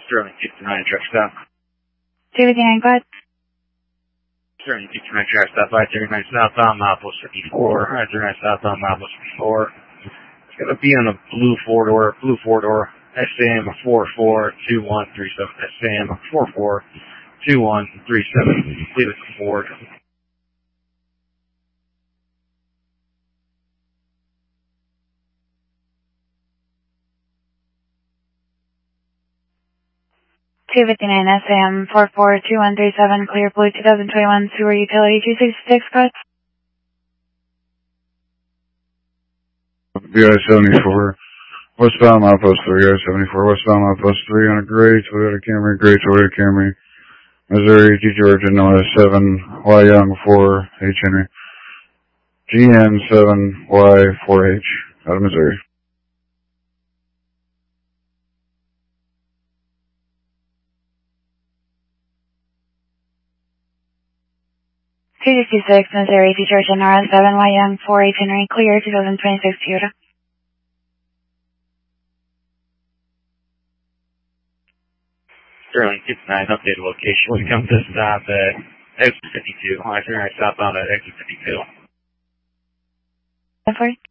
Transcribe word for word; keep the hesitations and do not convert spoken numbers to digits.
Sterling fifty-nine, truck stop. two fifty-nine, go ahead. Sterling fifty-nine, truck stop, I thirty-nine southbound, milepost fifty-four. I thirty-nine southbound, milepost fifty-four. It's going to be on a blue four-door, blue four-door, S A M four four two one three seven, S A M four four two one three seven, leave it Ford. two fifty-nine S A M four four two one three seven, clear blue two thousand twenty-one sewer utility two sixty-six, go ahead. B I seventy-four, westbound milepost three, I seventy-four, westbound milepost three on a gray Toyota Camry, gray Toyota Camry, Missouri, G Georgia, Noah seven, Y Young four, H Henry, G N seven, Y four H, out of Missouri. two sixty-six, Missouri, G Georgia, Noah seven, Y Young four, H Henry, clear two thousand twenty-six Toyota. Sterling fifty-nine, updated location. We come to stop at exit fifty-two. I thirty-nine southbound at exit fifty-two. For